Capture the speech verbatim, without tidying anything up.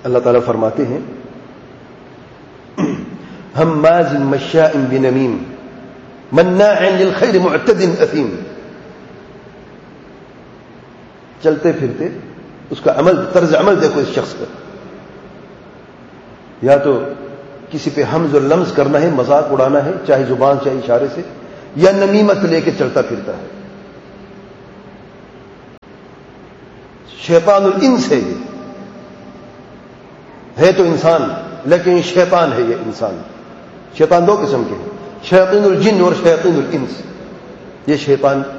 अल्लाह ताला फरमाते हैं हम्माज़ मश्शाइन बिनमीम मन्नाइन लिल खैर मुअतदिन असीम। चलते फिरते उसका अमल, तर्ज अमल देखो इस शख्स का, या तो किसी पे हमज और लम्ज करना है, मजाक उड़ाना है, चाहे जुबान चाहे इशारे से, या नमीमत लेके चलता फिरता है। शैतानुल इंस है ये, है तो इंसान लेकिन शैतान है ये इंसान। शैतान दो किस्म के हैं, शैतानुल जिन्न और शैतानुल इंस। ये शैतान